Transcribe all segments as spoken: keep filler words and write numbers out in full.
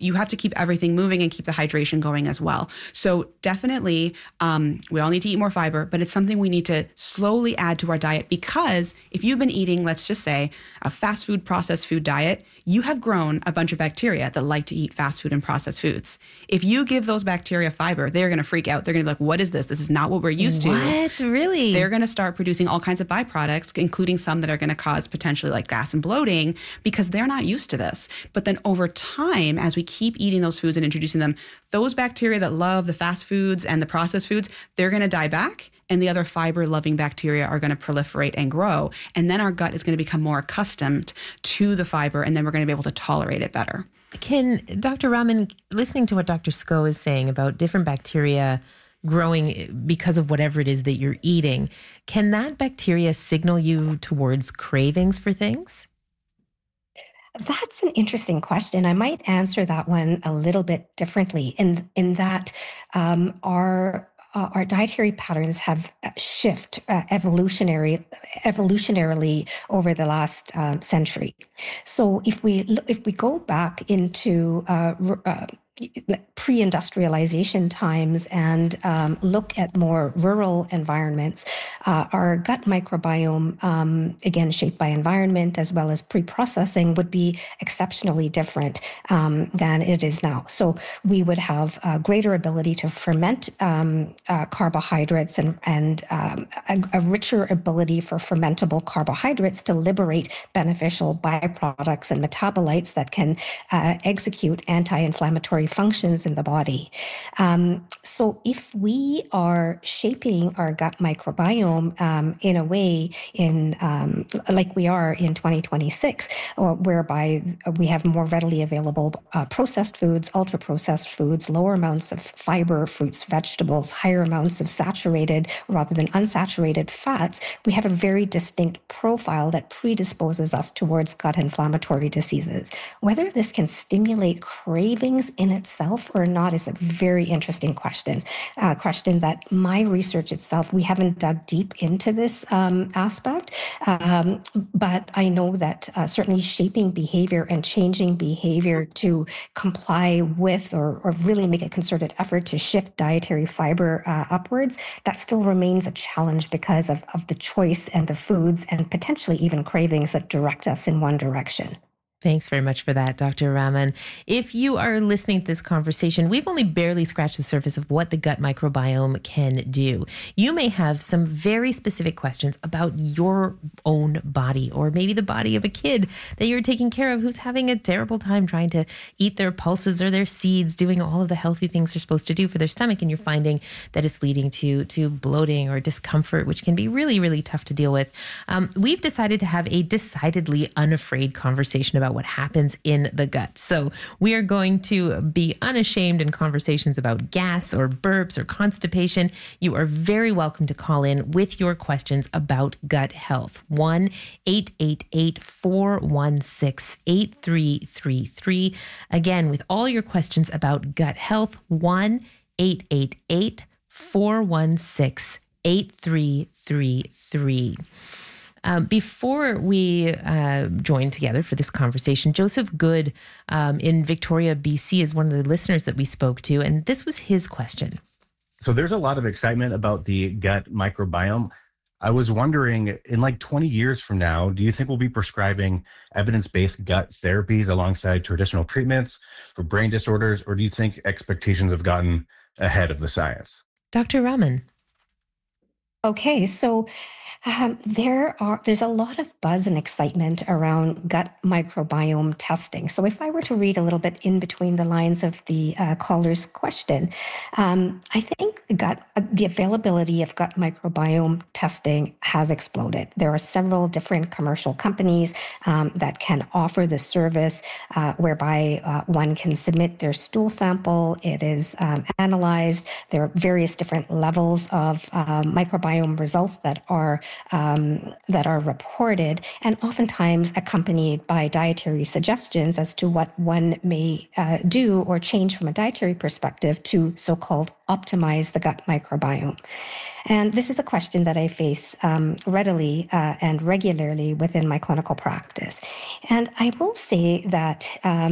you have to keep everything moving and keep the hydration going as well. So definitely, um, we all need to eat more fiber, but it's something we need to slowly add to our diet, because if you've been eating, let's just say, a fast food, processed food diet, you have grown a bunch of bacteria that like to eat fast food and processed foods. If you give those bacteria fiber, they're going to freak out. They're going to be like, what is this? This is not what we're used to. What? Really? They're going to start producing all kinds of byproducts, including some that are going to cause potentially like gas and bloating, because they're not used to this. But then over time, as we keep eating those foods and introducing them, those bacteria that love the fast foods and the processed foods, they're going to die back. And the other fiber-loving bacteria are going to proliferate and grow. And then our gut is going to become more accustomed to the fiber, and then we're going to be able to tolerate it better. Can Doctor Rahman, listening to what Doctor Sko is saying about different bacteria growing because of whatever it is that you're eating, can that bacteria signal you towards cravings for things? That's an interesting question. I might answer that one a little bit differently in in that um, our uh, our dietary patterns have shift uh, evolutionary evolutionarily over the last um, century. So if we if we go back into uh, uh, pre-industrialization times and um, look at more rural environments, uh, our gut microbiome, um, again, shaped by environment as well as pre-processing, would be exceptionally different um, than it is now. So we would have a greater ability to ferment um, uh, carbohydrates and, and um, a, a richer ability for fermentable carbohydrates to liberate beneficial byproducts and metabolites that can uh, execute anti-inflammatory functions in the body. Um, so if we are shaping our gut microbiome um, in a way in um, like we are in twenty twenty-six, or whereby we have more readily available uh, processed foods, ultra-processed foods, lower amounts of fiber, fruits, vegetables, higher amounts of saturated rather than unsaturated fats, we have a very distinct profile that predisposes us towards gut inflammatory diseases. Whether this can stimulate cravings in itself or not is a very interesting question. Uh, question that my research itself, we haven't dug deep into this um, aspect, um, but I know that uh, certainly shaping behavior and changing behavior to comply with or, or really make a concerted effort to shift dietary fiber uh, upwards, that still remains a challenge because of, of the choice and the foods and potentially even cravings that direct us in one direction. Thanks very much for that, Doctor Rahman. If you are listening to this conversation, we've only barely scratched the surface of what the gut microbiome can do. You may have some very specific questions about your own body, or maybe the body of a kid that you're taking care of who's having a terrible time trying to eat their pulses or their seeds, doing all of the healthy things they're supposed to do for their stomach, and you're finding that it's leading to, to bloating or discomfort, which can be really, really tough to deal with. Um, we've decided to have a decidedly unafraid conversation about what happens in the gut. So we are going to be unashamed in conversations about gas or burps or constipation. You are very welcome to call in with your questions about gut health. one eight eight eight, four one six, eight three three three. Again, with all your questions about gut health, one eight eight eight, four one six, eight three three three. Um, before we uh, join together for this conversation, Joseph Good um, in Victoria, B C is one of the listeners that we spoke to, and this was his question. So there's a lot of excitement about the gut microbiome. I was wondering, in like twenty years from now, do you think we'll be prescribing evidence-based gut therapies alongside traditional treatments for brain disorders, or do you think expectations have gotten ahead of the science? Doctor Rahman. Okay, so um, there are there's a lot of buzz and excitement around gut microbiome testing. So if I were to read a little bit in between the lines of the uh, caller's question, um, I think the gut uh, the availability of gut microbiome testing has exploded. There are several different commercial companies um, that can offer the service, uh, whereby uh, one can submit their stool sample. It is um, analyzed. There are various different levels of um, microbiome results that are um, that are reported, and oftentimes accompanied by dietary suggestions as to what one may uh, do or change from a dietary perspective to so-called optimize the gut microbiome. And this is a question that I face um, readily uh, and regularly within my clinical practice. And I will say that um,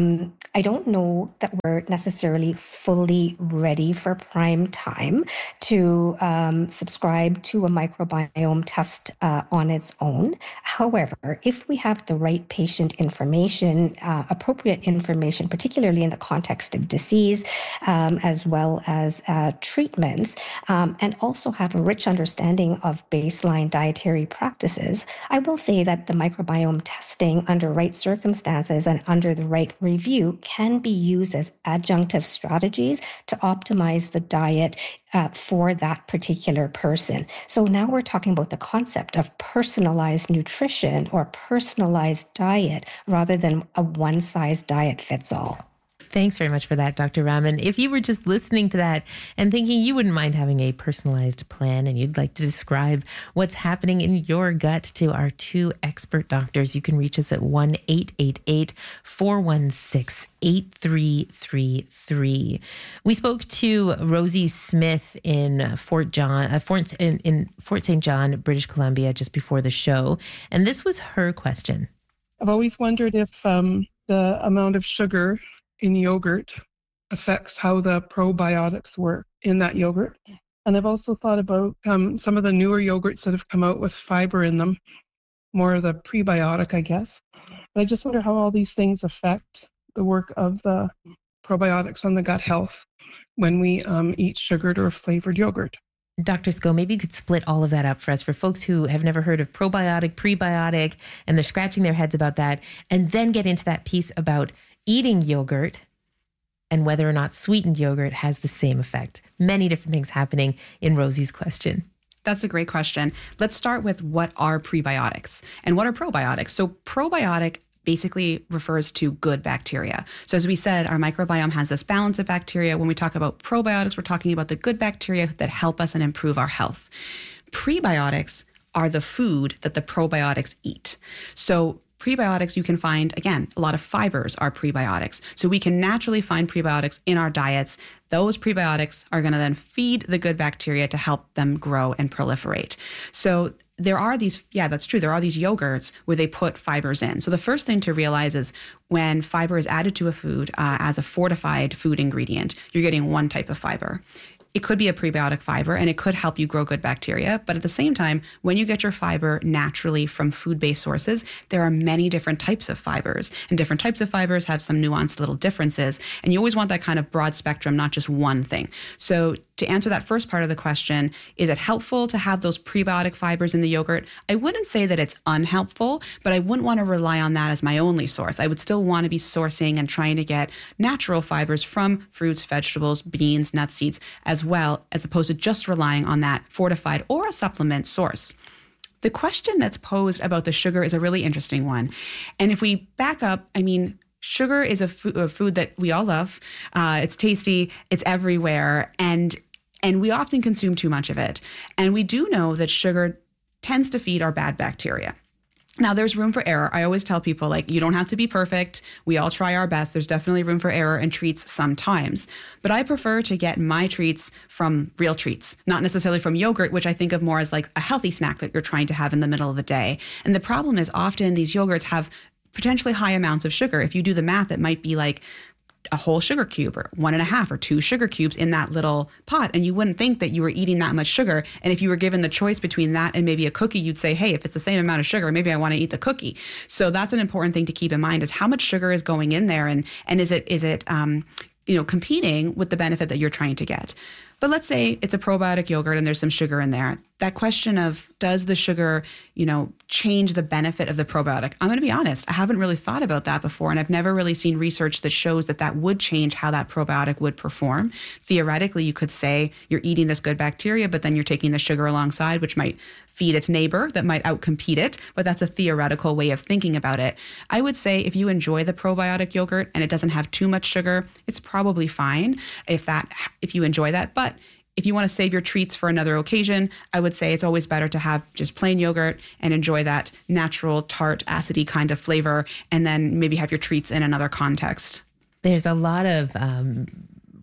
I don't know that we're necessarily fully ready for prime time to um, subscribe to a microbiome test uh, on its own. However, if we have the right patient information, uh, appropriate information, particularly in the context of disease, um, as well as uh, treatments, um, and also have a rich understanding of baseline dietary practices, I will say that the microbiome testing under right circumstances and under the right review can be used as adjunctive strategies to optimize the diet uh, for that particular person. So now we're talking about the concept of personalized nutrition or personalized diet rather than a one-size diet fits all. Thanks very much for that, Doctor Raman. If you were just listening to that and thinking you wouldn't mind having a personalized plan and you'd like to describe what's happening in your gut to our two expert doctors, you can reach us at one eight eight eight, four one six, eight three three three. We spoke to Rosie Smith in Fort John, uh, Fort, in, in Fort Saint John, British Columbia, just before the show. And this was her question. I've always wondered if um, the amount of sugar in yogurt affects how the probiotics work in that yogurt. And I've also thought about um, some of the newer yogurts that have come out with fiber in them, more of the prebiotic, I guess. But I just wonder how all these things affect the work of the probiotics on the gut health when we um, eat sugared or flavored yogurt. Doctor Sco, maybe you could split all of that up for us for folks who have never heard of probiotic, prebiotic, and they're scratching their heads about that, and then get into that piece about eating yogurt and whether or not sweetened yogurt has the same effect. Many different things happening in Rosie's question. That's a great question. Let's start with what are prebiotics and what are probiotics. So probiotic basically refers to good bacteria. So as we said, our microbiome has this balance of bacteria. When we talk about probiotics, we're talking about the good bacteria that help us and improve our health. Prebiotics are the food that the probiotics eat. So prebiotics, you can find, again, a lot of fibers are prebiotics. So we can naturally find prebiotics in our diets. Those prebiotics are going to then feed the good bacteria to help them grow and proliferate. So there are these, yeah, that's true. There are these yogurts where they put fibers in. So the first thing to realize is when fiber is added to a food uh, as a fortified food ingredient, you're getting one type of fiber. It could be a prebiotic fiber and it could help you grow good bacteria. But at the same time, when you get your fiber naturally from food-based sources, there are many different types of fibers, and different types of fibers have some nuanced little differences. And you always want that kind of broad spectrum, not just one thing. So to answer that first part of the question, is it helpful to have those prebiotic fibers in the yogurt? I wouldn't say that it's unhelpful, but I wouldn't want to rely on that as my only source. I would still want to be sourcing and trying to get natural fibers from fruits, vegetables, beans, nuts, seeds, as well, as opposed to just relying on that fortified or a supplement source. The question that's posed about the sugar is a really interesting one. And if we back up, I mean, sugar is a, fo- a food that we all love. Uh, it's tasty, it's everywhere, and and we often consume too much of it. And we do know that sugar tends to feed our bad bacteria. Now, there's room for error. I always tell people, like, you don't have to be perfect. We all try our best. There's definitely room for error in treats sometimes. But I prefer to get my treats from real treats, not necessarily from yogurt, which I think of more as like a healthy snack that you're trying to have in the middle of the day. And the problem is often these yogurts have potentially high amounts of sugar. If you do the math, it might be like a whole sugar cube or one and a half or two sugar cubes in that little pot. And you wouldn't think that you were eating that much sugar. And if you were given the choice between that and maybe a cookie, you'd say, hey, if it's the same amount of sugar, maybe I want to eat the cookie. So that's an important thing to keep in mind, is how much sugar is going in there, and and is it is it um, you know, competing with the benefit that you're trying to get. But let's say it's a probiotic yogurt and there's some sugar in there. That question of, does the sugar, you know, change the benefit of the probiotic? I'm going to be honest, I haven't really thought about that before, and I've never really seen research that shows that that would change how that probiotic would perform. Theoretically, you could say you're eating this good bacteria, but then you're taking the sugar alongside, which might feed its neighbor, that might outcompete it, but that's a theoretical way of thinking about it. I would say if you enjoy the probiotic yogurt and it doesn't have too much sugar, it's probably fine if that if you enjoy that. But if you want to save your treats for another occasion, I would say it's always better to have just plain yogurt and enjoy that natural, tart, acidy kind of flavor, and then maybe have your treats in another context. There's a lot of um,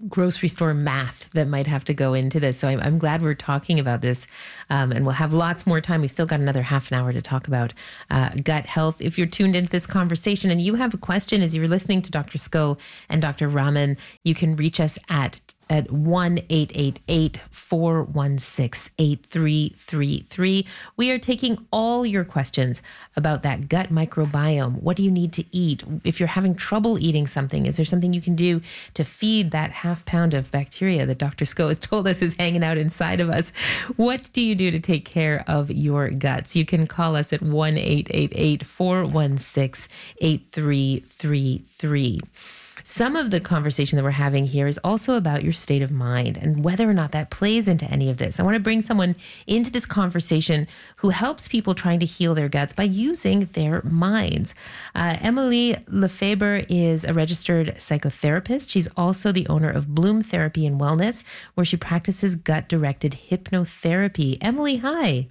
grocery store math that might have to go into this. So I'm, I'm glad we're talking about this, um, and we'll have lots more time. We still got another half an hour to talk about uh, gut health. If you're tuned into this conversation and you have a question as you're listening to Doctor Sko and Doctor Raman, you can reach us at at one eight eight eight, four one six, eight three three three. We are taking all your questions about that gut microbiome. What do you need to eat? If you're having trouble eating something, is there something you can do to feed that half pound of bacteria that Doctor Sko has told us is hanging out inside of us? What do you do to take care of your guts? You can call us at one eight eight eight, four one six, eight three three three. Some of the conversation that we're having here is also about your state of mind and whether or not that plays into any of this. I want to bring someone into this conversation who helps people trying to heal their guts by using their minds. Uh, Emily Lefebvre is a registered psychotherapist. She's also the owner of Bloom Therapy and Wellness, where she practices gut-directed hypnotherapy. Emily, hi.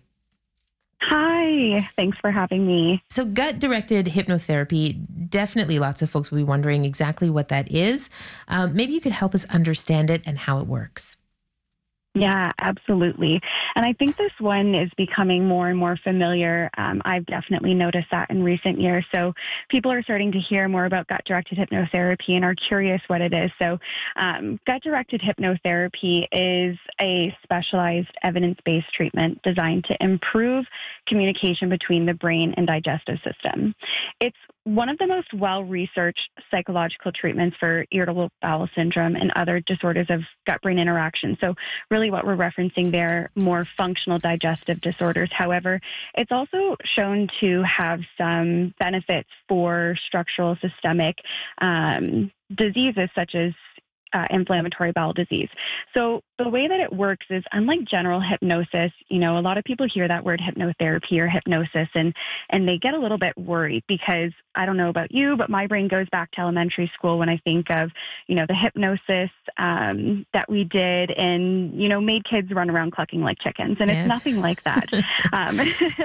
Hi, thanks for having me. So gut-directed hypnotherapy, definitely lots of folks will be wondering exactly what that is. Um, maybe you could help us understand it and how it works. Yeah, absolutely. And I think this one is becoming more and more familiar. Um, I've definitely noticed that in recent years. So people are starting to hear more about gut-directed hypnotherapy and are curious what it is. So um, gut-directed hypnotherapy is a specialized evidence-based treatment designed to improve communication between the brain and digestive system. It's one of the most well-researched psychological treatments for irritable bowel syndrome and other disorders of gut-brain interaction. So really what we're referencing there, more functional digestive disorders. However, it's also shown to have some benefits for structural systemic um, diseases such as Uh, inflammatory bowel disease. So the way that it works is, unlike general hypnosis, you know, a lot of people hear that word hypnotherapy or hypnosis and and they get a little bit worried because I don't know about you, but my brain goes back to elementary school when I think of, you know, the hypnosis um, that we did and, you know, made kids run around clucking like chickens. And yeah. It's nothing like that. um,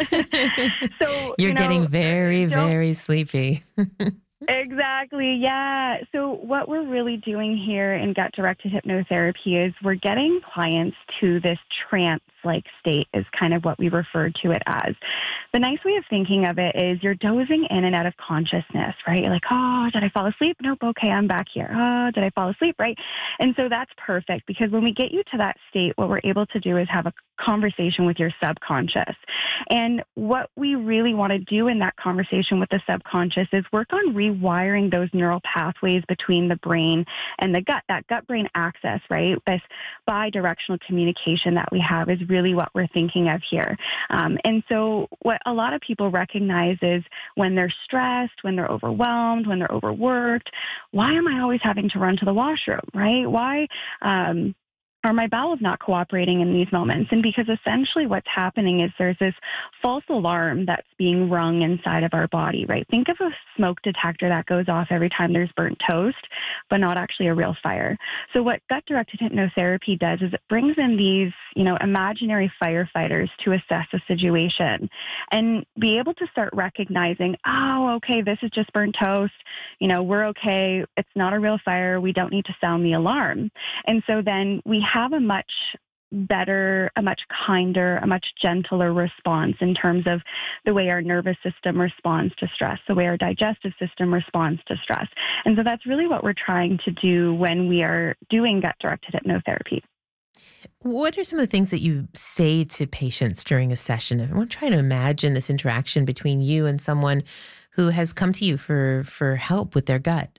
so You're you know, getting very, very sleepy. Exactly. Yeah. So what we're really doing here in gut-directed hypnotherapy is we're getting clients to this trance-like state is kind of what we refer to it as. The nice way of thinking of it is you're dozing in and out of consciousness, right? You're like, oh, did I fall asleep? Nope. Okay, I'm back here. Oh, did I fall asleep? Right. And so that's perfect because when we get you to that state, what we're able to do is have a conversation with your subconscious. And what we really want to do in that conversation with the subconscious is work on rewiring those neural pathways between the brain and the gut, that gut-brain axis, right? This bi-directional communication that we have is really what we're thinking of here. Um, and so what a lot of people recognize is when they're stressed, when they're overwhelmed, when they're overworked, why am I always having to run to the washroom, right? Why, um, are my bowels not cooperating in these moments? And because essentially what's happening is there's this false alarm that's being rung inside of our body, right? Think of a smoke detector that goes off every time there's burnt toast, but not actually a real fire. So what gut-directed hypnotherapy does is it brings in these, you know, imaginary firefighters to assess a situation and be able to start recognizing, oh, okay, this is just burnt toast. You know, we're okay. It's not a real fire. We don't need to sound the alarm. And so then we have a much better, a much kinder, a much gentler response in terms of the way our nervous system responds to stress, the way our digestive system responds to stress. And so that's really what we're trying to do when we are doing gut-directed hypnotherapy. What are some of the things that you say to patients during a session? I want to try to imagine this interaction between you and someone who has come to you for, for help with their gut.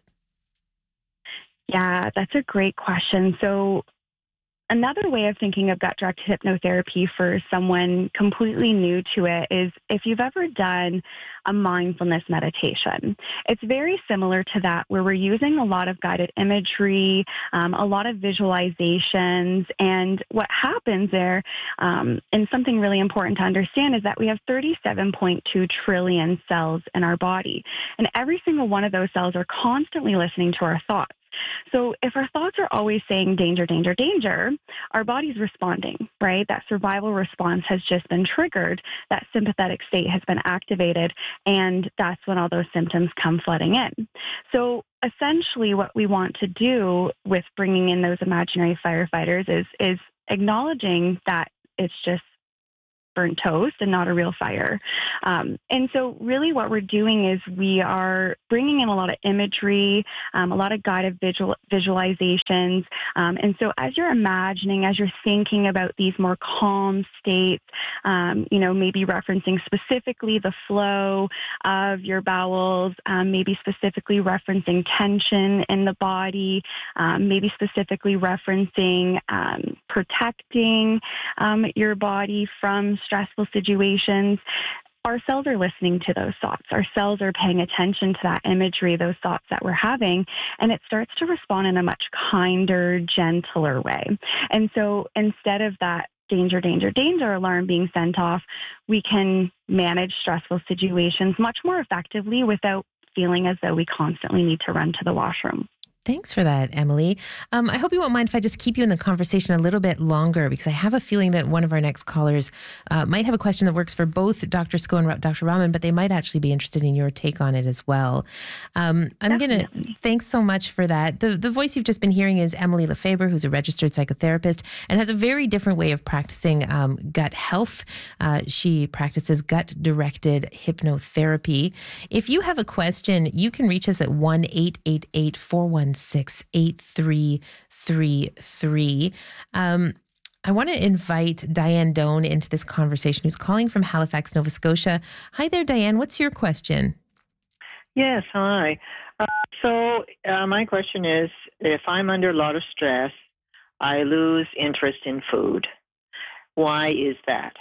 Yeah, that's a great question. So another way of thinking of gut-directed hypnotherapy for someone completely new to it is if you've ever done a mindfulness meditation. It's very similar to that where we're using a lot of guided imagery, um, a lot of visualizations. And what happens there, um, and something really important to understand, is that we have thirty-seven point two trillion cells in our body. And every single one of those cells are constantly listening to our thoughts. So if our thoughts are always saying danger, danger, danger, our body's responding, right? That survival response has just been triggered. That sympathetic state has been activated, and that's when all those symptoms come flooding in. So essentially what we want to do with bringing in those imaginary firefighters is, is acknowledging that it's just burnt toast and not a real fire. Um, and so really what we're doing is we are bringing in a lot of imagery, um, a lot of guided visual, visualizations. Um, and so as you're imagining, as you're thinking about these more calm states, um, you know, maybe referencing specifically the flow of your bowels, um, maybe specifically referencing tension in the body, um, maybe specifically referencing um, protecting um, your body from stressful situations, our cells are listening to those thoughts. Our cells are paying attention to that imagery, those thoughts that we're having, and it starts to respond in a much kinder, gentler way. And so instead of that danger, danger, danger alarm being sent off, we can manage stressful situations much more effectively without feeling as though we constantly need to run to the washroom. Thanks for that, Emily. Um, I hope you won't mind if I just keep you in the conversation a little bit longer, because I have a feeling that one of our next callers uh, might have a question that works for both Doctor Sko and Doctor Raman, but they might actually be interested in your take on it as well. Um, I'm going to, thanks so much for that. The, the voice you've just been hearing is Emily Lefebvre, who's a registered psychotherapist and has a very different way of practicing um, gut health. Uh, she practices gut-directed hypnotherapy. If you have a question, you can reach us at one eight eight eight, four one six, eight three three three. Um, I want to invite Diane Doan into this conversation, who's calling from Halifax, Nova Scotia. Hi there, Diane. What's your question? Yes, hi. Uh, so uh, my question is, if I'm under a lot of stress, I lose interest in food. Why is that?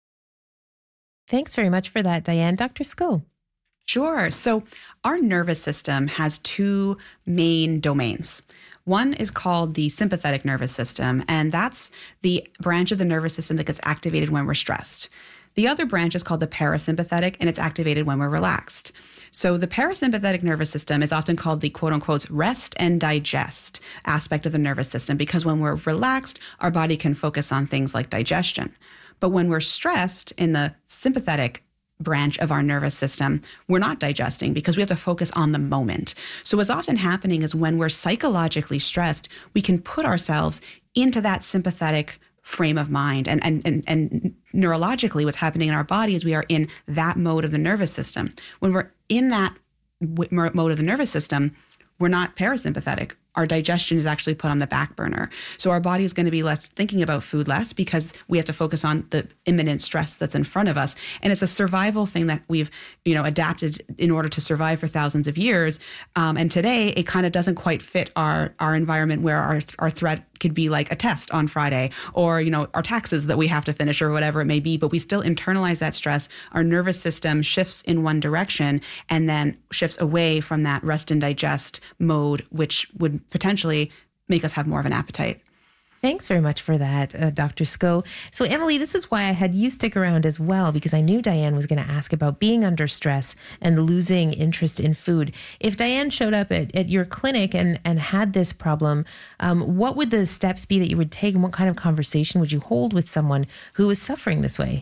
Thanks very much for that, Diane. Doctor Sko. Sure. So our nervous system has two main domains. One is called the sympathetic nervous system, and that's the branch of the nervous system that gets activated when we're stressed. The other branch is called the parasympathetic, and it's activated when we're relaxed. So the parasympathetic nervous system is often called the quote unquote rest and digest aspect of the nervous system, because when we're relaxed, our body can focus on things like digestion. But when we're stressed in the sympathetic branch of our nervous system, we're not digesting because we have to focus on the moment. So what's often happening is when we're psychologically stressed, we can put ourselves into that sympathetic frame of mind. And, and, and, and neurologically, what's happening in our body is we are in that mode of the nervous system. When we're in that w- mode of the nervous system, we're not parasympathetic. Our digestion is actually put on the back burner. So our body is going to be less thinking about food less because we have to focus on the imminent stress that's in front of us. And it's a survival thing that we've, you know, adapted in order to survive for thousands of years. Um, and today it kind of doesn't quite fit our, our environment where our, our threat could be like a test on Friday, or, you know, our taxes that we have to finish, or whatever it may be, but we still internalize that stress. Our nervous system shifts in one direction and then shifts away from that rest and digest mode, which would potentially make us have more of an appetite. Thanks very much for that, uh, Doctor Sko. So, Emily, this is why I had you stick around as well, because I knew Diane was going to ask about being under stress and losing interest in food. If Diane showed up at, at your clinic and, and had this problem, um, what would the steps be that you would take, and what kind of conversation would you hold with someone who was suffering this way?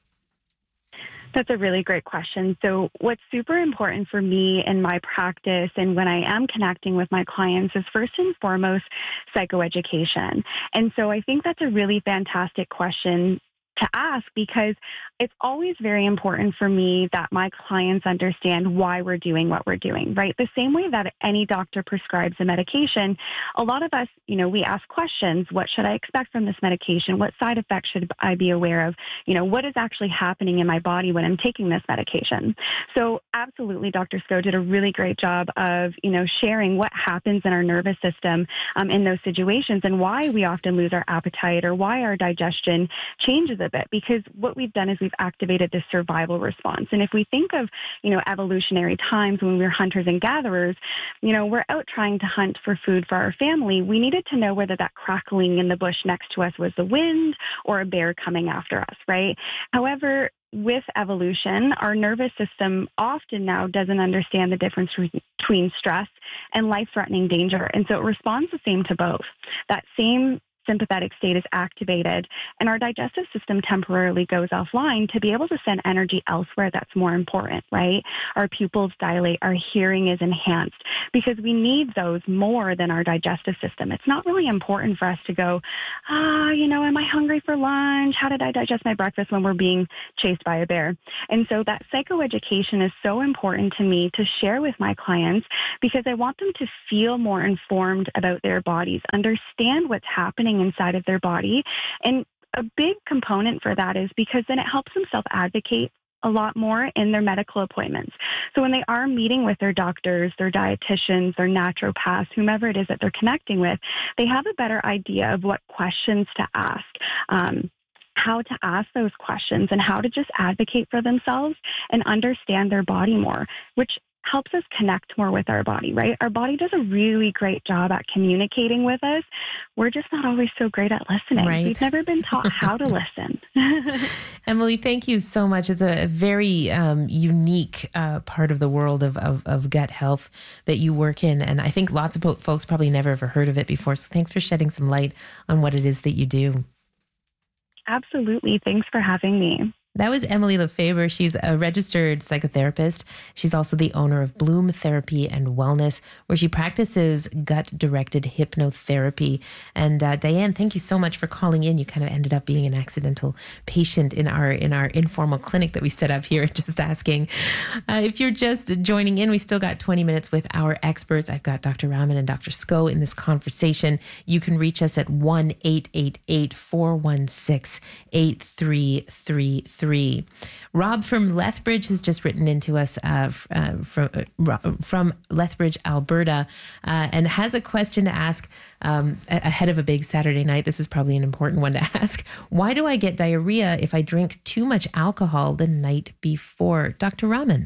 That's a really great question. So what's super important for me in my practice and when I am connecting with my clients is first and foremost psychoeducation. And so I think that's a really fantastic question to ask, because it's always very important for me that my clients understand why we're doing what we're doing, right? The same way that any doctor prescribes a medication, a lot of us, you know, we ask questions. What should I expect from this medication? What side effects should I be aware of? You know, what is actually happening in my body when I'm taking this medication? So absolutely, Doctor Sko did a really great job of, you know, sharing what happens in our nervous system um, in those situations and why we often lose our appetite or why our digestion changes a bit, because what we've done is we've activated this survival response. And if we think of, you know, evolutionary times when we were hunters and gatherers, you know, we're out trying to hunt for food for our family. We needed to know whether that crackling in the bush next to us was the wind or a bear coming after us, right? However, with evolution, our nervous system often now doesn't understand the difference between stress and life-threatening danger. And so it responds the same to both. That same sympathetic state is activated, and our digestive system temporarily goes offline to be able to send energy elsewhere that's more important, right? Our pupils dilate, our hearing is enhanced, because we need those more than our digestive system. It's not really important for us to go, ah, you know, am I hungry for lunch? How did I digest my breakfast when we're being chased by a bear? And so that psychoeducation is so important to me to share with my clients, because I want them to feel more informed about their bodies, understand what's happening inside of their body. And a big component for that is because then it helps them self-advocate a lot more in their medical appointments. So when they are meeting with their doctors, their dietitians, their naturopaths, whomever it is that they're connecting with, they have a better idea of what questions to ask. Um, how to ask those questions and how to just advocate for themselves and understand their body more, which helps us connect more with our body, right? Our body does a really great job at communicating with us. We're just not always so great at listening. Right. We've never been taught how to listen. Emily, thank you so much. It's a very um, unique uh, part of the world of, of, of gut health that you work in. And I think lots of folks probably never ever heard of it before. So thanks for shedding some light on what it is that you do. Absolutely. Thanks for having me. That was Emily Lefebvre. She's a registered psychotherapist. She's also the owner of Bloom Therapy and Wellness, where she practices gut-directed hypnotherapy. And uh, Diane, thank you so much for calling in. You kind of ended up being an accidental patient in our in our informal clinic that we set up here. Just asking. Uh, if you're just joining in, we still got twenty minutes with our experts. I've got Doctor Raman and Doctor Sko in this conversation. You can reach us at one eight eight eight, four one six, eight three three three. Three. Rob from Lethbridge has just written into us uh, uh, from uh, from Lethbridge, Alberta, uh, and has a question to ask um, ahead of a big Saturday night. This is probably an important one to ask. Why do I get diarrhea if I drink too much alcohol the night before? Doctor Raman.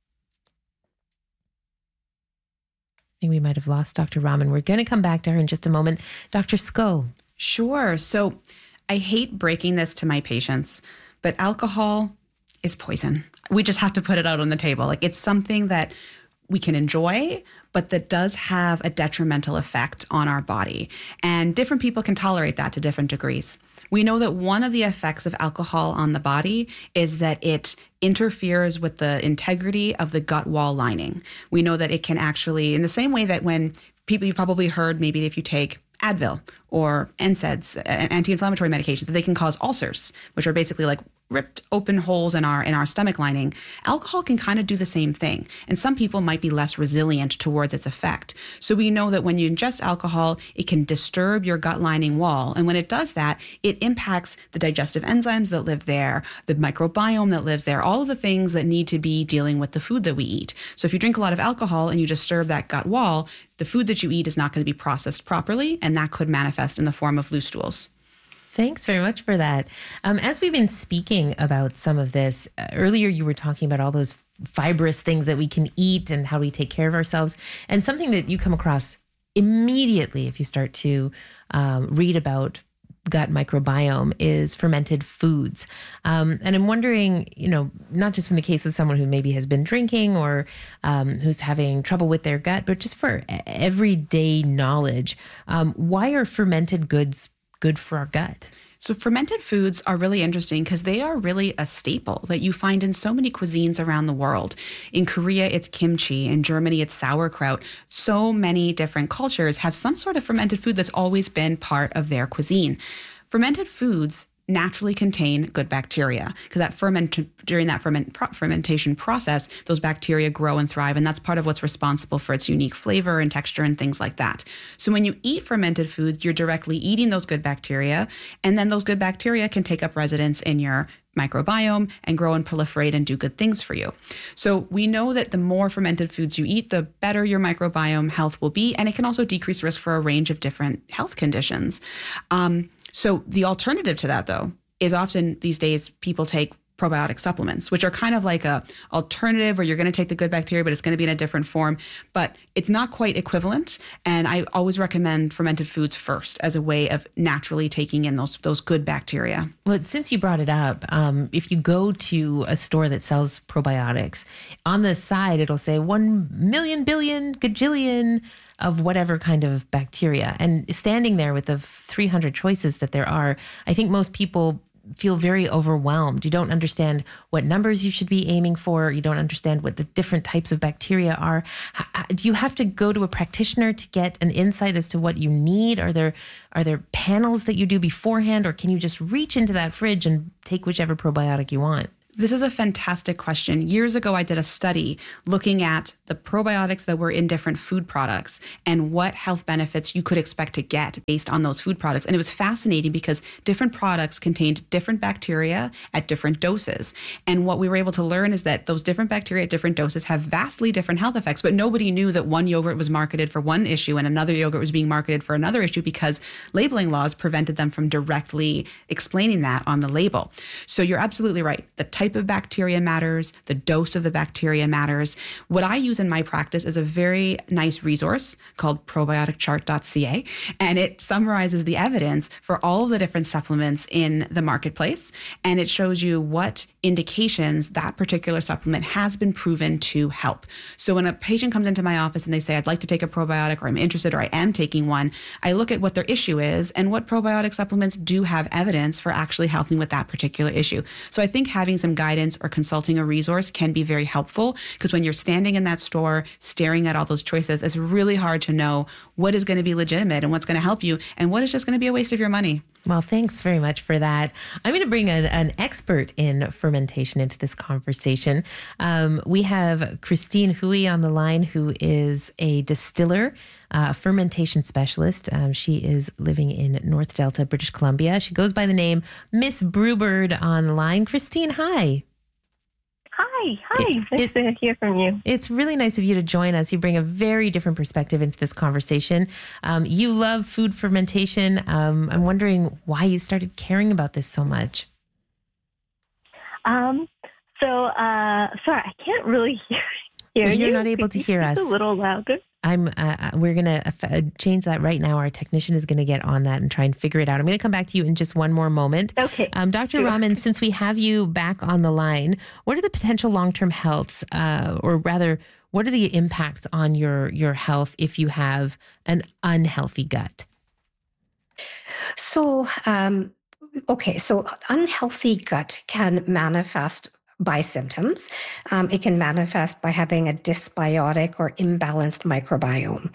I think we might have lost Doctor Raman. We're going to come back to her in just a moment. Doctor Sko. Sure. So I hate breaking this to my patients, but alcohol is poison. We just have to put it out on the table. Like, it's something that we can enjoy, but that does have a detrimental effect on our body. And different people can tolerate that to different degrees. We know that one of the effects of alcohol on the body is that it interferes with the integrity of the gut wall lining. We know that it can actually, in the same way that when people, you've probably heard maybe if you take Advil or N SAIDs, anti-inflammatory medications, that they can cause ulcers, which are basically like ripped open holes in our in our stomach lining. Alcohol can kind of do the same thing, and some people might be less resilient towards its effect. So we know that when you ingest alcohol, it can disturb your gut lining wall, and when it does that, it impacts the digestive enzymes that live there, the microbiome that lives there, all of the things that need to be dealing with the food that we eat. So if you drink a lot of alcohol and you disturb that gut wall, the food that you eat is not going to be processed properly, and that could manifest in the form of loose stools. Thanks very much for that. Um, as we've been speaking about some of this, uh, earlier you were talking about all those fibrous things that we can eat and how we take care of ourselves. And something that you come across immediately if you start to um, read about gut microbiome is fermented foods. Um, and I'm wondering, you know, not just from the case of someone who maybe has been drinking or um, who's having trouble with their gut, but just for everyday knowledge, um, why are fermented goods good for our gut? So fermented foods are really interesting because they are really a staple that you find in so many cuisines around the world. In Korea, it's kimchi. In Germany, it's sauerkraut. So many different cultures have some sort of fermented food that's always been part of their cuisine. Fermented foods naturally contain good bacteria because that ferment during that ferment pro- fermentation process, those bacteria grow and thrive, and that's part of what's responsible for its unique flavor and texture and things like that. So when you eat fermented foods, you're directly eating those good bacteria, and then those good bacteria can take up residence in your microbiome and grow and proliferate and do good things for you. So we know that the more fermented foods you eat, the better your microbiome health will be, and it can also decrease risk for a range of different health conditions. Um, So the alternative to that, though, is often these days people take probiotic supplements, which are kind of like a alternative where you're going to take the good bacteria, but it's going to be in a different form. But it's not quite equivalent. And I always recommend fermented foods first as a way of naturally taking in those those good bacteria. Well, since you brought it up, um, if you go to a store that sells probiotics, on the side it'll say one million billion gajillion of whatever kind of bacteria. And standing there with the three hundred choices that there are, I think most people feel very overwhelmed. You don't understand what numbers you should be aiming for. You don't understand what the different types of bacteria are. Do you have to go to a practitioner to get an insight as to what you need? Are there are there panels that you do beforehand, or can you just reach into that fridge and take whichever probiotic you want? This is a fantastic question. Years ago, I did a study looking at the probiotics that were in different food products and what health benefits you could expect to get based on those food products. And it was fascinating because different products contained different bacteria at different doses. And what we were able to learn is that those different bacteria at different doses have vastly different health effects, but nobody knew that one yogurt was marketed for one issue and another yogurt was being marketed for another issue because labeling laws prevented them from directly explaining that on the label. So you're absolutely right. The type of bacteria matters. The dose of the bacteria matters. What I use in my practice is a very nice resource called probiotic chart dot c a, and it summarizes the evidence for all of the different supplements in the marketplace, and it shows you what indications that particular supplement has been proven to help. So when a patient comes into my office and they say, I'd like to take a probiotic, or I'm interested, or I am taking one, I look at what their issue is and what probiotic supplements do have evidence for actually helping with that particular issue. So I think having some guidance or consulting a resource can be very helpful, because when you're standing in that store staring at all those choices, it's really hard to know what is going to be legitimate and what's going to help you and what is just going to be a waste of your money. Well, thanks very much for that. I'm going to bring an, an expert in fermentation into this conversation. Um, we have Christine Huey on the line, who is a distiller, uh, fermentation specialist. Um, she is living in North Delta, British Columbia. She goes by the name Miss Brewbird on the line. Christine, hi. Hi, hi. It, nice it, to hear from you. It's really nice of you to join us. You bring a very different perspective into this conversation. Um, you love food fermentation. Um, I'm wondering why you started caring about this so much. Um. So, uh, sorry, I can't really hear, hear You're you. not able Could to you hear speak us. A little louder. I'm. Uh, we're gonna uh, change that right now. Our technician is gonna get on that and try and figure it out. I'm gonna come back to you in just one more moment. Okay. Um, Doctor Sure. Rahman, since we have you back on the line, what are the potential long-term healths, uh, or rather, what are the impacts on your your health if you have an unhealthy gut? So, um, okay, so unhealthy gut can manifest by symptoms. Um, it can manifest by having a dysbiotic or imbalanced microbiome.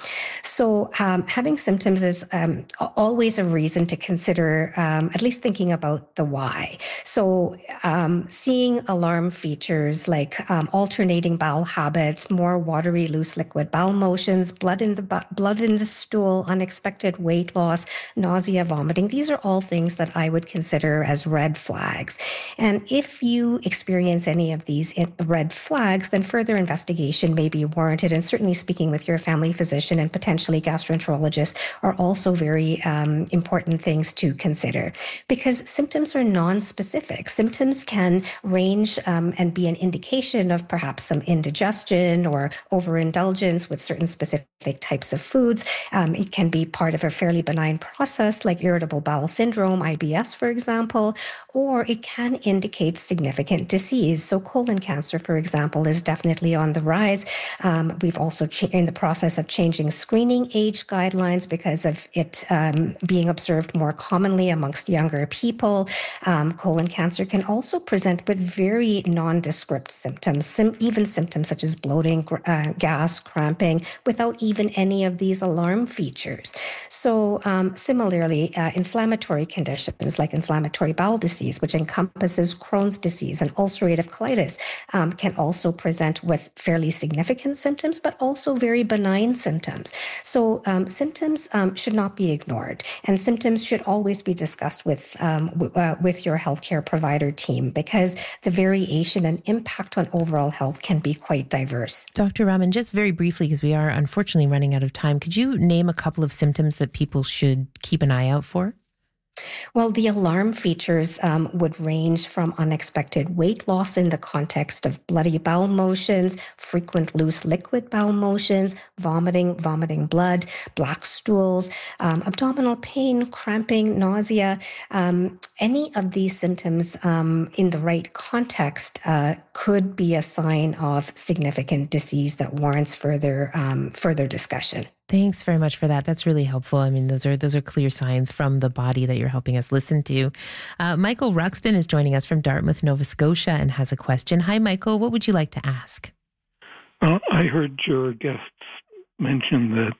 So um, having symptoms is um, always a reason to consider um, at least thinking about the why. So um, seeing alarm features like um, alternating bowel habits, more watery, loose liquid bowel motions, blood in the bu- blood in the stool, unexpected weight loss, nausea, vomiting. These are all things that I would consider as red flags. And if you experience any of these red flags, then further investigation may be warranted. And certainly speaking with your family physician and potentially gastroenterologist are also very um, important things to consider, because symptoms are non-specific. Symptoms can range um, and be an indication of perhaps some indigestion or overindulgence with certain specific types of foods. Um, it can be part of a fairly benign process like irritable bowel syndrome, I B S, for example, or it can indicate significant disease. So colon cancer, for example, is definitely on the rise. Um, we've also cha- in the process of changing screening age guidelines because of it um, being observed more commonly amongst younger people. Um, colon cancer can also present with very nondescript symptoms, sim- even symptoms such as bloating, uh, gas, cramping, without even any of these alarm features. So um, similarly, uh, inflammatory conditions like inflammatory bowel disease, which encompasses Crohn's disease and ulcerative colitis, um, can also present with fairly significant symptoms, but also very benign symptoms. So um, symptoms um, should not be ignored, and symptoms should always be discussed with um, w- uh, with your healthcare provider team, because the variation and impact on overall health can be quite diverse. Doctor Rahman, just very briefly, because we are unfortunately running out of time, could you name a couple of symptoms that people should keep an eye out for? Well, the alarm features um, would range from unexpected weight loss in the context of bloody bowel motions, frequent loose liquid bowel motions, vomiting, vomiting blood, black stools, um, abdominal pain, cramping, nausea. Um, any of these symptoms um, in the right context uh, could be a sign of significant disease that warrants further um, further discussion. Thanks very much for that. That's really helpful. I mean, those are those are clear signs from the body that you're helping us listen to. Uh, Michael Ruxton is joining us from Dartmouth, Nova Scotia, and has a question. Hi, Michael. What would you like to ask? Uh, I heard your guests mention that,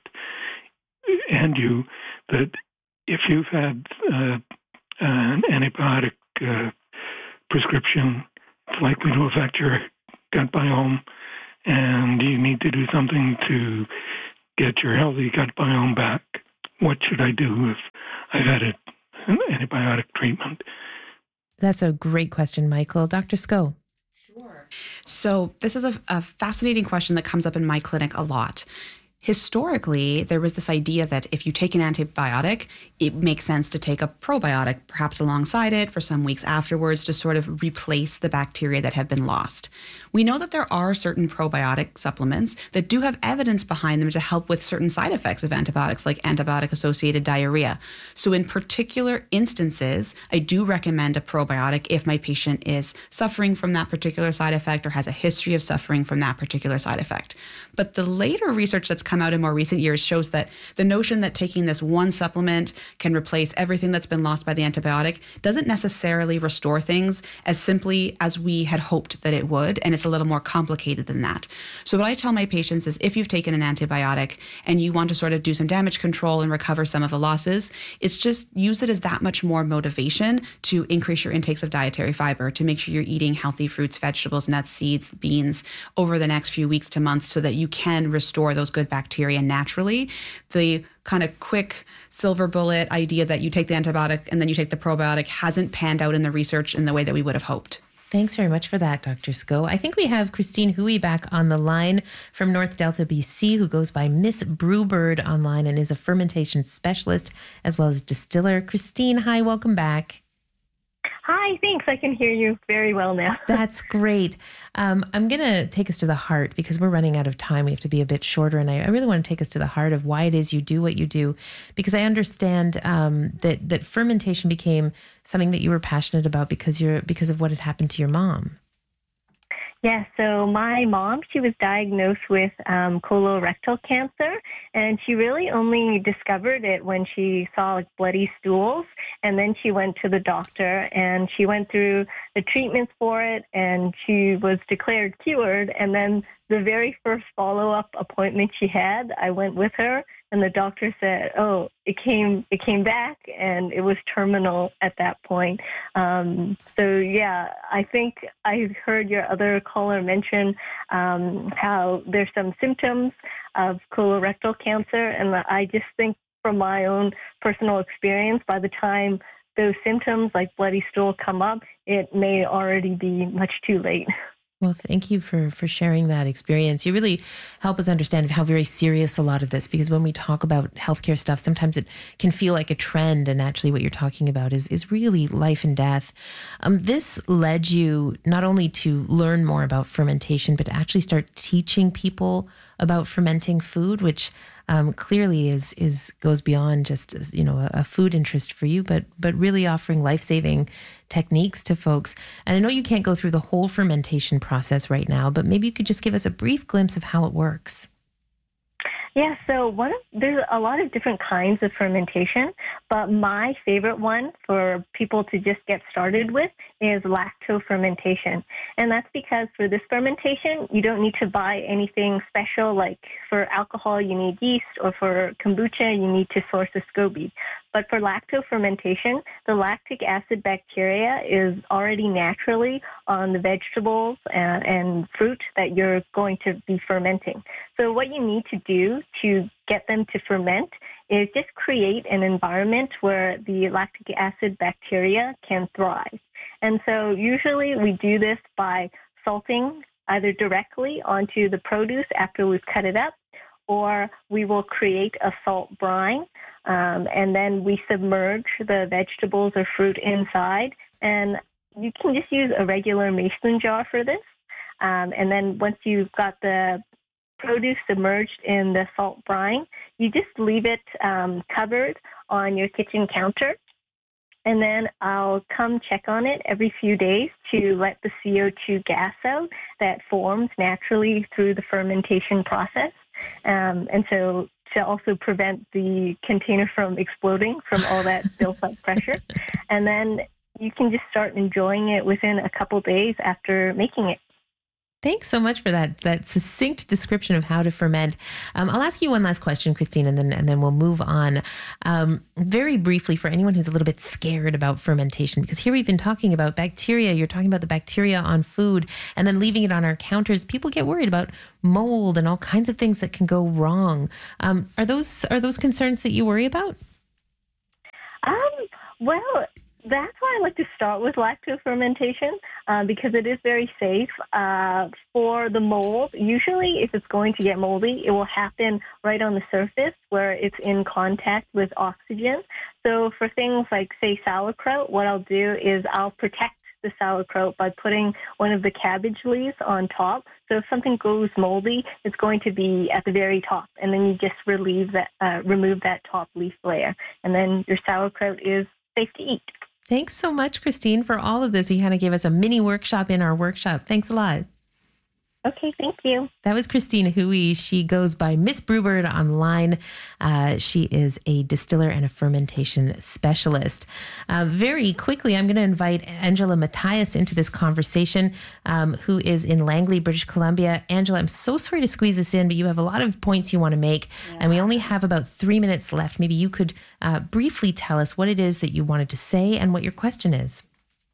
and you, that if you've had uh, an antibiotic uh, prescription, it's likely to affect your gut biome, and you need to do something to get your healthy gut biome back. What should I do if I've had a, an antibiotic treatment? That's a great question, Michael. Doctor Sko. Sure. So this is a, a fascinating question that comes up in my clinic a lot. Historically, there was this idea that if you take an antibiotic, it makes sense to take a probiotic, perhaps alongside it for some weeks afterwards to sort of replace the bacteria that have been lost. We know that there are certain probiotic supplements that do have evidence behind them to help with certain side effects of antibiotics, like antibiotic-associated diarrhea. So in particular instances, I do recommend a probiotic if my patient is suffering from that particular side effect or has a history of suffering from that particular side effect. But the later research that's come out in more recent years shows that the notion that taking this one supplement can replace everything that's been lost by the antibiotic doesn't necessarily restore things as simply as we had hoped that it would, and it's a little more complicated than that. So what I tell my patients is if you've taken an antibiotic and you want to sort of do some damage control and recover some of the losses, it's just use it as that much more motivation to increase your intakes of dietary fiber, to make sure you're eating healthy fruits, vegetables, nuts, seeds, beans over the next few weeks to months so that you can restore those good bacteria naturally. The kind of quick silver bullet idea that you take the antibiotic and then you take the probiotic hasn't panned out in the research in the way that we would have hoped. Thanks very much for that, Doctor Sko. I think we have Christine Huey back on the line from North Delta, B C, who goes by Miss Brewbird online and is a fermentation specialist as well as distiller. Christine, hi, welcome back. Hi, thanks. I can hear you very well now. That's great. Um, I'm going to take us to the heart because we're running out of time. We have to be a bit shorter. And I, I really want to take us to the heart of why it is you do what you do, because I understand um, that, that fermentation became something that you were passionate about because you're because of what had happened to your mom. Yeah, so my mom, she was diagnosed with um, colorectal cancer, and she really only discovered it when she saw like bloody stools, and then she went to the doctor, and she went through the treatments for it, and she was declared cured, and then the very first follow-up appointment she had, I went with her, and the doctor said, oh, it came it came back, and it was terminal at that point. Um, so, yeah, I think I heard your other caller mention um, how there's some symptoms of colorectal cancer, and I just think from my own personal experience, by the time those symptoms like bloody stool come up, it may already be much too late. Well, thank you for, for sharing that experience. You really help us understand how very serious a lot of this, because when we talk about healthcare stuff, sometimes it can feel like a trend, and actually what you're talking about is, is really life and death. Um, this led you not only to learn more about fermentation, but to actually start teaching people about fermenting food, which um, clearly is is goes beyond just, you know, a, a food interest for you, but but really offering life-saving techniques to folks. And I know you can't go through the whole fermentation process right now, but maybe you could just give us a brief glimpse of how it works. Yeah, so one of, there's a lot of different kinds of fermentation, but my favorite one for people to just get started with is lactofermentation. And that's because for this fermentation, you don't need to buy anything special. Like for alcohol, you need yeast, or for kombucha, you need to source a SCOBY. But for lactofermentation, the lactic acid bacteria is already naturally on the vegetables and, and fruit that you're going to be fermenting. So what you need to do to get them to ferment is just create an environment where the lactic acid bacteria can thrive. And so usually we do this by salting either directly onto the produce after we've cut it up, or we will create a salt brine Um, and then we submerge the vegetables or fruit inside. And you can just use a regular mason jar for this. Um, and then once you've got the produce submerged in the salt brine, you just leave it um, covered on your kitchen counter. And then I'll come check on it every few days to let the C O two gas out that forms naturally through the fermentation process. Um, and so to also prevent the container from exploding from all that built-up pressure. And then you can just start enjoying it within a couple days after making it. Thanks so much for that that succinct description of how to ferment. Um, I'll ask you one last question, Christine, and then and then we'll move on. Um, very briefly, for anyone who's a little bit scared about fermentation, because here we've been talking about bacteria. You're talking about the bacteria on food and then leaving it on our counters. People get worried about mold and all kinds of things that can go wrong. Um, are those are those concerns that you worry about? Um. Well. That's why I like to start with lacto fermentation uh, because it is very safe. Uh, for the mold, usually if it's going to get moldy, it will happen right on the surface where it's in contact with oxygen. So for things like, say, sauerkraut, what I'll do is I'll protect the sauerkraut by putting one of the cabbage leaves on top. So if something goes moldy, it's going to be at the very top, and then you just relieve that, uh, remove that top leaf layer, and then your sauerkraut is safe to eat. Thanks so much, Christine, for all of this. You kind of gave us a mini workshop in our workshop. Thanks a lot. Okay, thank you. That was Christine Hui. She goes by Miss Brewbird online. Uh, she is a distiller and a fermentation specialist. Uh, very quickly, I'm going to invite Angela Matthias into this conversation, um, who is in Langley, British Columbia. Angela, I'm so sorry to squeeze this in, but you have a lot of points you want to make, yeah. and we only have about three minutes left. Maybe you could uh, briefly tell us what it is that you wanted to say and what your question is.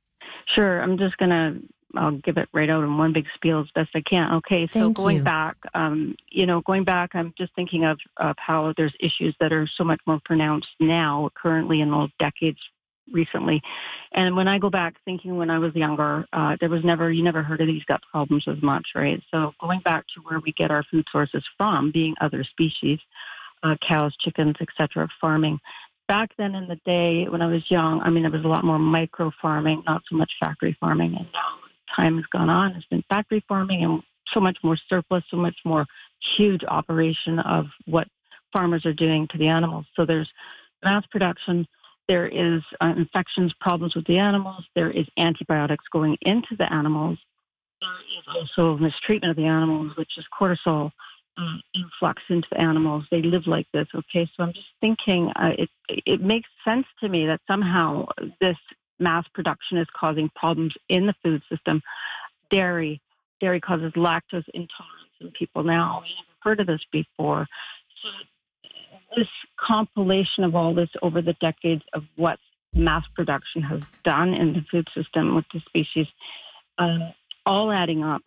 Sure. I'm just going to I'll give it right out in one big spiel as best I can. Okay, so Thank going you. back, um, you know, going back, I'm just thinking of, of how there's issues that are so much more pronounced now, currently, in those decades recently. And when I go back thinking when I was younger, uh, there was never, you never heard of these gut problems as much, right? So going back to where we get our food sources from, being other species, uh, cows, chickens, et cetera, farming. Back then in the day when I was young, I mean, there was a lot more micro farming, not so much factory farming. And now time has gone on, it's been factory farming and so much more surplus, so much more huge operation of what farmers are doing to the animals. So there's mass production, there is uh, infections, problems with the animals, there is antibiotics going into the animals, there is also mistreatment of the animals, which is cortisol uh, influx into the animals. They live like this, okay? So I'm just thinking, uh, it, it makes sense to me that somehow this mass production is causing problems in the food system. Dairy, dairy causes lactose intolerance in people now. We haven't heard of this before. So this compilation of all this over the decades of what mass production has done in the food system with the species, uh, all adding up.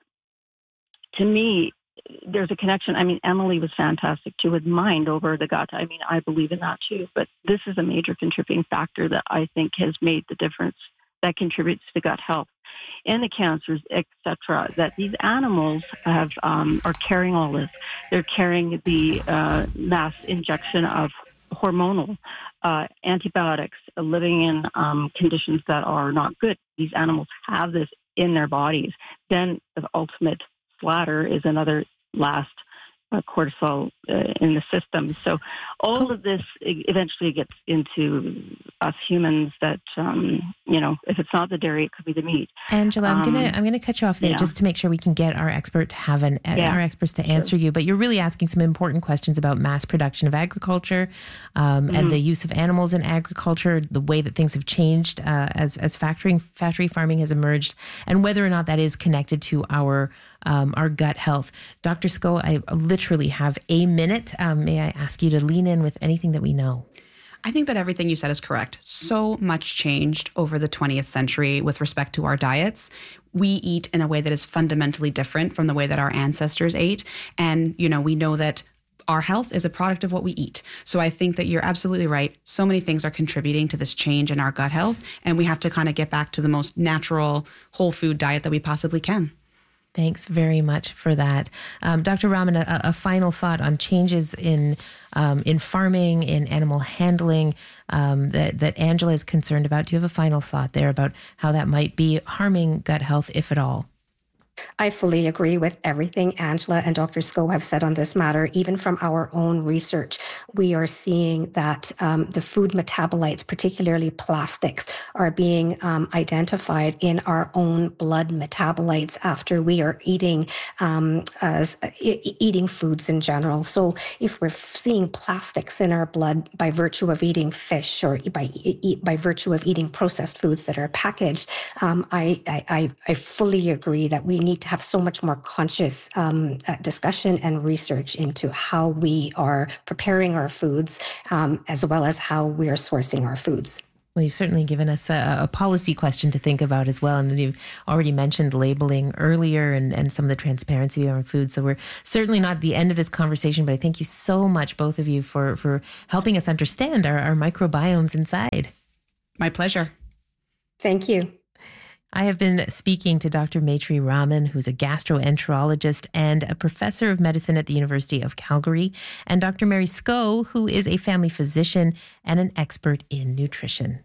To me, there's a connection. I mean, Emily was fantastic too with mind over the gut. I mean, I believe in that too. But this is a major contributing factor that I think has made the difference, that contributes to gut health and the cancers, et cetera. That these animals have um, are carrying all this. They're carrying the uh, mass injection of hormonal uh, antibiotics, uh, living in um, conditions that are not good. These animals have this in their bodies. Then the ultimate slaughter is another last uh, cortisol uh, in the system. So all cool. of this eventually gets into us humans that, um, you know, if it's not the dairy, it could be the meat. Angela, I'm um, gonna I'm gonna cut you off there yeah. just to make sure we can get our expert to have an yeah. our experts to answer sure. you. But you're really asking some important questions about mass production of agriculture um, mm-hmm. and the use of animals in agriculture, the way that things have changed uh, as as factory factory farming has emerged, and whether or not that is connected to our um, our gut health. Doctor Sco, I literally have a minute. Um, may I ask you to lean in with anything that we know? I think that everything you said is correct. So much changed over the twentieth century with respect to our diets. We eat in a way that is fundamentally different from the way that our ancestors ate. And, you know, we know that our health is a product of what we eat. So I think that you're absolutely right. So many things are contributing to this change in our gut health. And we have to kind of get back to the most natural, whole food diet that we possibly can. Thanks very much for that. Um, Doctor Raman, a, a final thought on changes in um, in farming, in animal handling um, that, that Angela is concerned about. Do you have a final thought there about how that might be harming gut health, if at all? I fully agree with everything Angela and Doctor Sko have said on this matter. Even from our own research, we are seeing that um, the food metabolites, particularly plastics, are being um, identified in our own blood metabolites after we are eating um, as, e- eating foods in general. So if we're seeing plastics in our blood by virtue of eating fish or by e- by virtue of eating processed foods that are packaged, um, I, I I fully agree that we need to have so much more conscious um, uh, discussion and research into how we are preparing our foods, um, as well as how we are sourcing our foods. Well, you've certainly given us a, a policy question to think about as well. And then you've already mentioned labeling earlier and, and some of the transparency around food. So we're certainly not at the end of this conversation, but I thank you so much, both of you, for, for helping us understand our, our microbiomes inside. My pleasure. Thank you. I have been speaking to Doctor Maitri Raman, who's a gastroenterologist and a professor of medicine at the University of Calgary, and Doctor Mary Sko, who is a family physician and an expert in nutrition.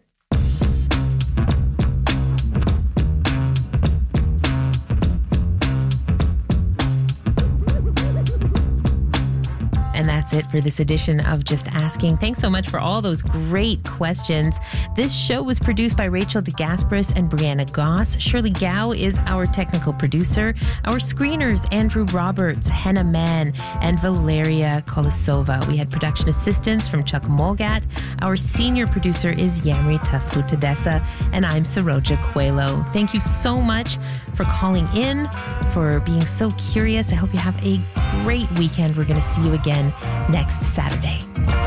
And that's it for this edition of Just Asking. Thanks so much for all those great questions. This show was produced by Rachel DeGasperis and Brianna Goss. Shirley Gao is our technical producer. Our screeners, Andrew Roberts, Henna Mann, and Valeria Kolosova. We had production assistance from Chuck Molgat. Our senior producer is Yamri Taspu-Tadessa, and I'm Saroja Coelho. Thank you so much for calling in, for being so curious. I hope you have a great weekend. We're going to see you again next Saturday.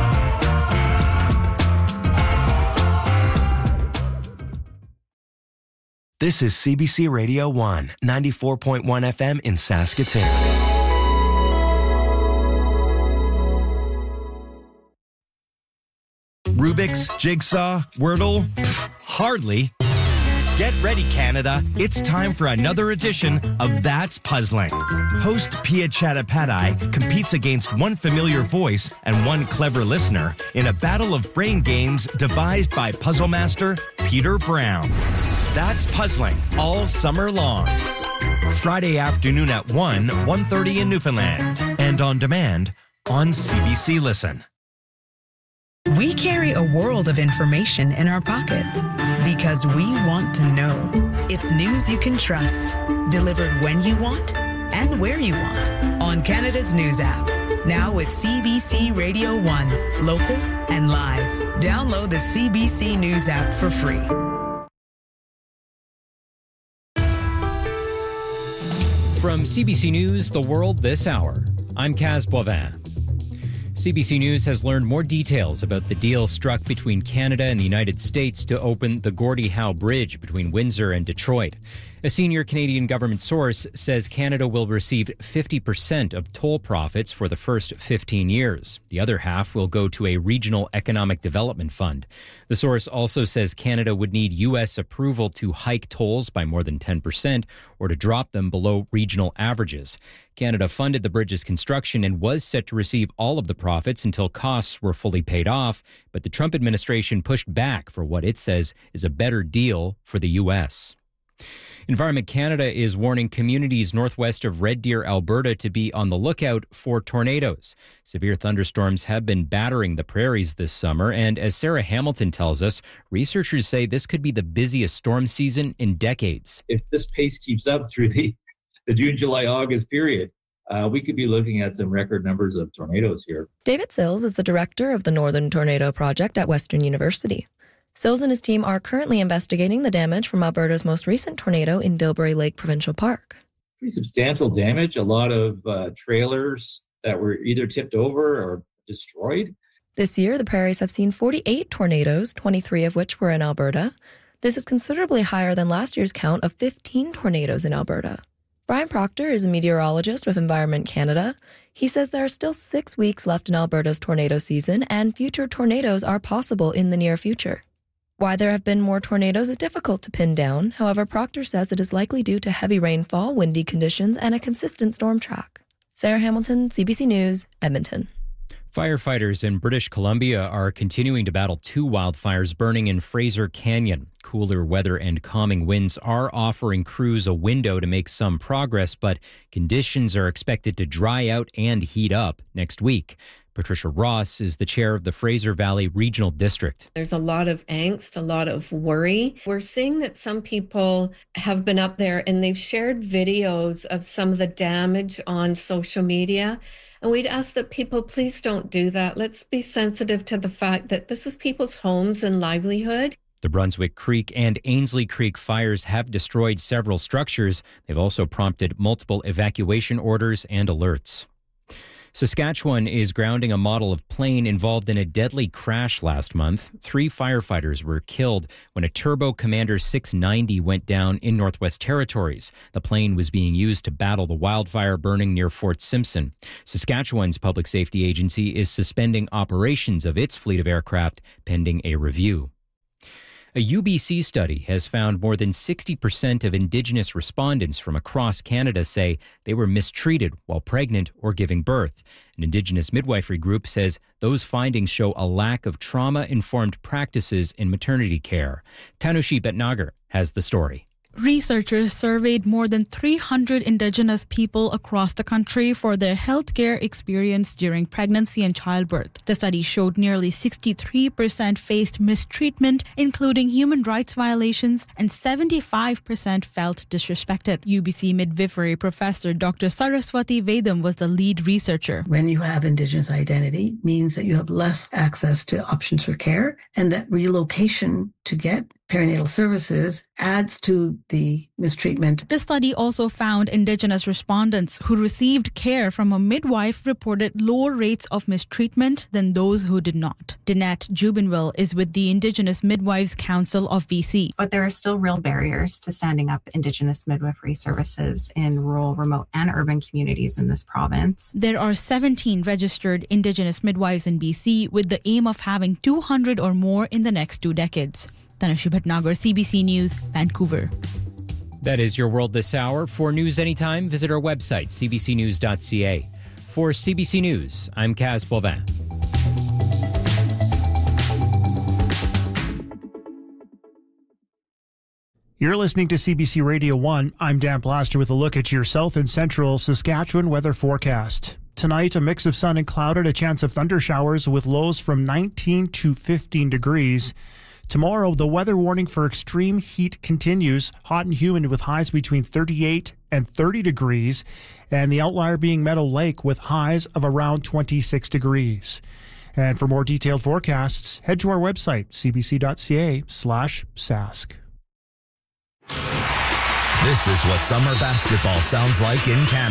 This is C B C Radio one, ninety-four point one F M in Saskatoon. Rubik's, Jigsaw, Wordle? Pfft, hardly. Get ready, Canada. It's time for another edition of That's Puzzling. Host Pia Chattopadhyay competes against one familiar voice and one clever listener in a battle of brain games devised by puzzle master Peter Brown. That's Puzzling all summer long. Friday afternoon at one, one thirty in Newfoundland. And on demand on C B C Listen. We carry a world of information in our pockets because we want to know. It's news you can trust, delivered when you want and where you want on Canada's News app. Now with C B C Radio one, local and live. Download the C B C News app for free. From C B C News, The World This Hour, I'm Kaz Boivin. C B C News has learned more details about the deal struck between Canada and the United States to open the Gordie Howe Bridge between Windsor and Detroit. A senior Canadian government source says Canada will receive fifty percent of toll profits for the first fifteen years. The other half will go to a regional economic development fund. The source also says Canada would need U S approval to hike tolls by more than ten percent or to drop them below regional averages. Canada funded the bridge's construction and was set to receive all of the profits until costs were fully paid off, but the Trump administration pushed back for what it says is a better deal for the U S. Environment Canada is warning communities northwest of Red Deer, Alberta, to be on the lookout for tornadoes. Severe thunderstorms have been battering the prairies this summer, and as Sarah Hamilton tells us, researchers say this could be the busiest storm season in decades. If this pace keeps up through the, the June, July, August period, uh, we could be looking at some record numbers of tornadoes here. David Sills is the director of the Northern Tornado Project at Western University. Sills and his team are currently investigating the damage from Alberta's most recent tornado in Dilbury Lake Provincial Park. Pretty substantial damage, a lot of uh, trailers that were either tipped over or destroyed. This year, the prairies have seen forty-eight tornadoes, twenty-three of which were in Alberta. This is considerably higher than last year's count of fifteen tornadoes in Alberta. Brian Proctor is a meteorologist with Environment Canada. He says there are still six weeks left in Alberta's tornado season, and future tornadoes are possible in the near future. Why there have been more tornadoes is difficult to pin down. However, Proctor says it is likely due to heavy rainfall, windy conditions, and a consistent storm track. Sarah Hamilton, C B C News, Edmonton. Firefighters in British Columbia are continuing to battle two wildfires burning in Fraser Canyon. Cooler weather and calming winds are offering crews a window to make some progress, but conditions are expected to dry out and heat up next week. Patricia Ross is the chair of the Fraser Valley Regional District. There's a lot of angst, a lot of worry. We're seeing that some people have been up there and they've shared videos of some of the damage on social media. And we'd ask that people please don't do that. Let's be sensitive to the fact that this is people's homes and livelihood. The Brunswick Creek and Ainsley Creek fires have destroyed several structures. They've also prompted multiple evacuation orders and alerts. Saskatchewan is grounding a model of plane involved in a deadly crash last month. Three firefighters were killed when a Turbo Commander six ninety went down in Northwest Territories. The plane was being used to battle the wildfire burning near Fort Simpson. Saskatchewan's public safety agency is suspending operations of its fleet of aircraft pending a review. A U B C study has found more than sixty percent of Indigenous respondents from across Canada say they were mistreated while pregnant or giving birth. An Indigenous midwifery group says those findings show a lack of trauma-informed practices in maternity care. Tanushi Bhatnagar has the story. Researchers surveyed more than three hundred Indigenous people across the country for their healthcare experience during pregnancy and childbirth. The study showed nearly sixty-three percent faced mistreatment, including human rights violations, and seventy-five percent felt disrespected. U B C midwifery professor Doctor Saraswati Vedam was the lead researcher. When you have Indigenous identity, it means that you have less access to options for care, and that relocation to get perinatal services adds to the mistreatment. The study also found Indigenous respondents who received care from a midwife reported lower rates of mistreatment than those who did not. Danette Jubinville is with the Indigenous Midwives Council of B C. But there are still real barriers to standing up Indigenous midwifery services in rural, remote, and urban communities in this province. There are seventeen registered Indigenous midwives in B C with the aim of having two hundred or more in the next two decades. Tanushi Bhatnagar, C B C News, Vancouver. That is your world this hour. For news anytime, visit our website, c b c news dot c a. For C B C News, I'm Kaz Boivin. You're listening to C B C Radio one. I'm Dan Plaster with a look at your south and central Saskatchewan weather forecast. Tonight, a mix of sun and clouded, a chance of thunder showers with lows from nineteen to fifteen degrees. Tomorrow, the weather warning for extreme heat continues, hot and humid with highs between thirty-eight and thirty degrees, and the outlier being Meadow Lake with highs of around twenty-six degrees. And for more detailed forecasts, head to our website, c b c dot c a slash sask. This is what summer basketball sounds like in Canada.